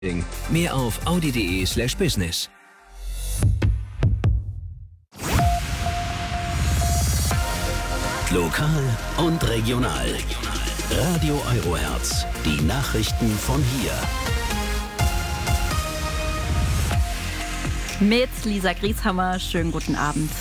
Mehr auf audi.de/business. Lokal und regional. Radio Eurohertz. Die Nachrichten von hier. Mit Lisa Grieshammer. Schönen guten Abend.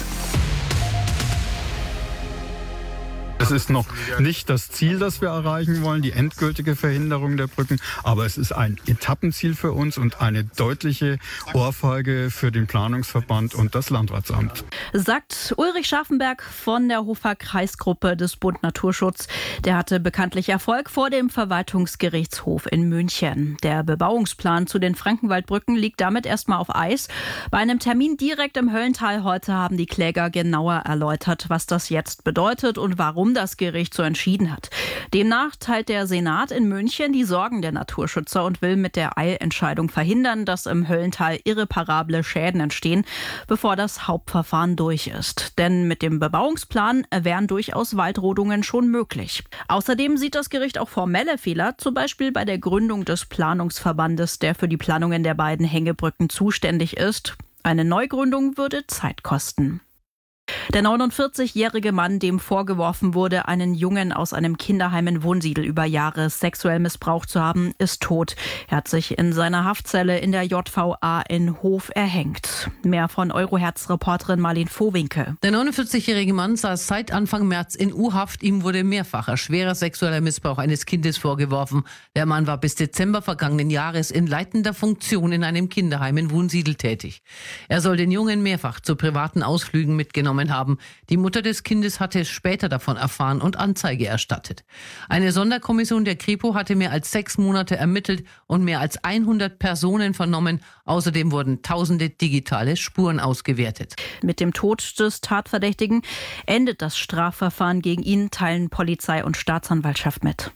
Es ist noch nicht das Ziel, das wir erreichen wollen, die endgültige Verhinderung der Brücken. Aber es ist ein Etappenziel für uns und eine deutliche Ohrfeige für den Planungsverband und das Landratsamt. Sagt Ulrich Scharfenberg von der Hofer Kreisgruppe des Bund Naturschutz. Der hatte bekanntlich Erfolg vor dem Verwaltungsgerichtshof in München. Der Bebauungsplan zu den Frankenwaldbrücken liegt damit erstmal auf Eis. Bei einem Termin direkt im Höllental heute haben die Kläger genauer erläutert, was das jetzt bedeutet und warum das Gericht so entschieden hat. Demnach teilt der Senat in München die Sorgen der Naturschützer und will mit der Eilentscheidung verhindern, dass im Höllental irreparable Schäden entstehen, bevor das Hauptverfahren durch ist. Denn mit dem Bebauungsplan wären durchaus Waldrodungen schon möglich. Außerdem sieht das Gericht auch formelle Fehler, zum Beispiel bei der Gründung des Planungsverbandes, der für die Planungen der beiden Hängebrücken zuständig ist. Eine Neugründung würde Zeit kosten. Der 49-jährige Mann, dem vorgeworfen wurde, einen Jungen aus einem Kinderheim in Wunsiedel über Jahre sexuell missbraucht zu haben, ist tot. Er hat sich in seiner Haftzelle in der JVA in Hof erhängt. Mehr von Eurohertz-Reporterin Marlene Vohwinkel. Der 49-jährige Mann saß seit Anfang März in U-Haft. Ihm wurde mehrfacher schwerer sexueller Missbrauch eines Kindes vorgeworfen. Der Mann war bis Dezember vergangenen Jahres in leitender Funktion in einem Kinderheim in Wunsiedel tätig. Er soll den Jungen mehrfach zu privaten Ausflügen mitgenommen haben. Die Mutter des Kindes hatte es später davon erfahren und Anzeige erstattet. Eine Sonderkommission der Kripo hatte mehr als 6 Monate ermittelt und mehr als 100 Personen vernommen. Außerdem wurden tausende digitale Spuren ausgewertet. Mit dem Tod des Tatverdächtigen endet das Strafverfahren gegen ihn, teilen Polizei und Staatsanwaltschaft mit.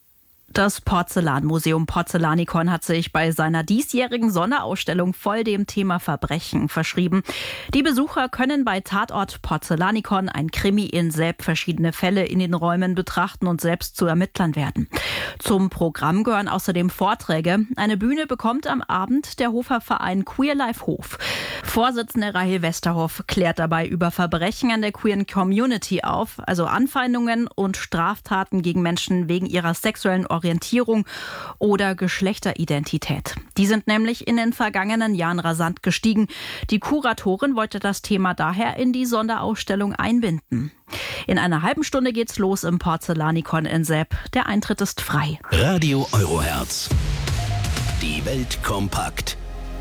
Das Porzellanmuseum Porzellanikon hat sich bei seiner diesjährigen Sonderausstellung voll dem Thema Verbrechen verschrieben. Die Besucher können bei Tatort Porzellanikon ein Krimi in Selb verschiedene Fälle in den Räumen betrachten und selbst zu Ermittlern werden. Zum Programm gehören außerdem Vorträge. Eine Bühne bekommt am Abend der Hofer Verein Queer Life Hof. Vorsitzende Rahel Westerhoff klärt dabei über Verbrechen an der queeren Community auf, also Anfeindungen und Straftaten gegen Menschen wegen ihrer sexuellen Orientierung oder Geschlechteridentität. Die sind nämlich in den vergangenen Jahren rasant gestiegen. Die Kuratorin wollte das Thema daher in die Sonderausstellung einbinden. In einer halben Stunde geht's los im Porzellanikon in Selb. Der Eintritt ist frei. Radio Eurohertz. Die Welt kompakt.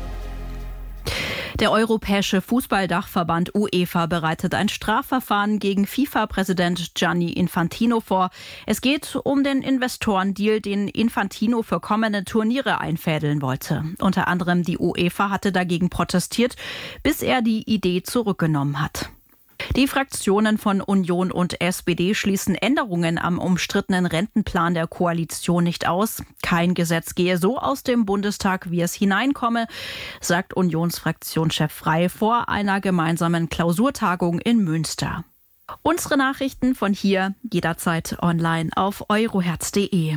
Der Europäische Fußballdachverband UEFA bereitet ein Strafverfahren gegen FIFA-Präsident Gianni Infantino vor. Es geht um den Investorendeal, den Infantino für kommende Turniere einfädeln wollte. Unter anderem die UEFA hatte dagegen protestiert, bis er die Idee zurückgenommen hat. Die Fraktionen von Union und SPD schließen Änderungen am umstrittenen Rentenplan der Koalition nicht aus. Kein Gesetz gehe so aus dem Bundestag, wie es hineinkomme, sagt Unionsfraktionschef Frey vor einer gemeinsamen Klausurtagung in Münster. Unsere Nachrichten von hier jederzeit online auf eurohertz.de.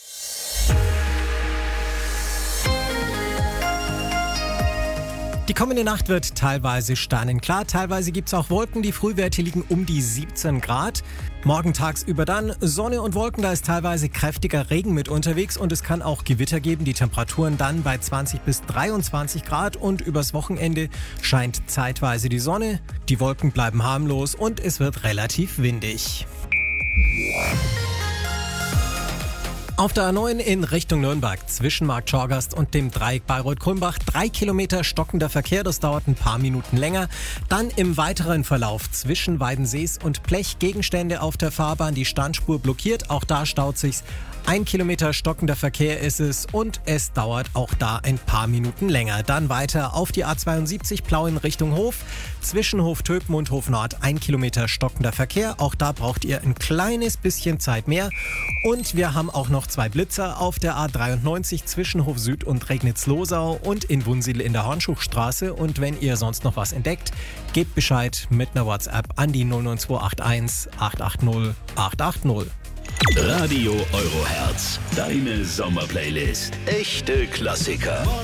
Die kommende Nacht wird teilweise sternenklar, teilweise gibt es auch Wolken. Die Frühwerte liegen um die 17 Grad. Morgen tagsüber dann Sonne und Wolken, da ist teilweise kräftiger Regen mit unterwegs und es kann auch Gewitter geben. Die Temperaturen dann bei 20 bis 23 Grad und übers Wochenende scheint zeitweise die Sonne. Die Wolken bleiben harmlos und es wird relativ windig. Auf der A9 in Richtung Nürnberg zwischen Markt Schorgast und dem Dreieck Bayreuth-Kulmbach 3 Kilometer stockender Verkehr, das dauert ein paar Minuten länger. Dann im weiteren Verlauf zwischen Weidensees und Blech Gegenstände auf der Fahrbahn, die Standspur blockiert, auch da staut sich's. 1 Kilometer stockender Verkehr ist es und es dauert auch da ein paar Minuten länger. Dann weiter auf die A72 Plau in Richtung Hof. Zwischen Hof-Töpen und Hof Nord 1 Kilometer stockender Verkehr. Auch da braucht ihr ein kleines bisschen Zeit mehr. Und wir haben auch noch 2 Blitzer auf der A93 zwischen Hof Süd und Regnitz-Losau und in Wunsiedel in der Hornschuchstraße. Und wenn ihr sonst noch was entdeckt, gebt Bescheid mit einer WhatsApp an die 09281 880 880. Radio Eurohertz, deine Sommerplaylist. Echte Klassiker.